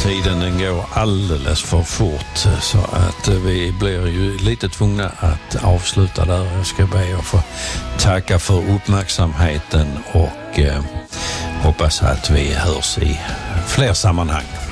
tiden den går alldeles för fort, så att vi blir ju lite tvungna att avsluta där. Jag ska be att få tacka för uppmärksamheten och hoppas att vi hörs i fler sammanhang.